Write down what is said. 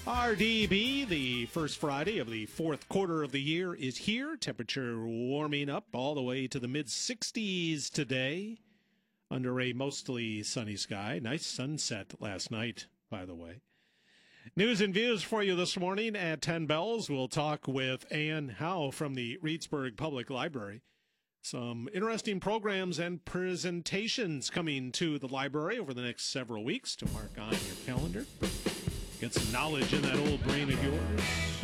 RDB, the first Friday of the fourth quarter of the year, is here. Temperature warming up all the way to the mid-60s today under a mostly sunny sky. Nice sunset last night, by the way. News and views for you this morning at 10 bells. We'll talk with Ann Howe from the Reedsburg Public Library. Some interesting programs and presentations coming to the library over the next several weeks to mark on your calendar. Get some knowledge in that old brain of yours.